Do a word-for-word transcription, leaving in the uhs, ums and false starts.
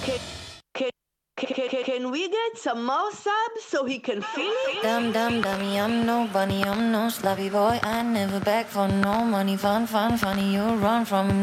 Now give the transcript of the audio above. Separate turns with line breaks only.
Can, can, can, can we get some more subs so he can feel it?
Dumb, dumb, dummy, I'm no bunny, I'm no sloppy boy. I never beg for no money, fun, fun, funny. You run from him,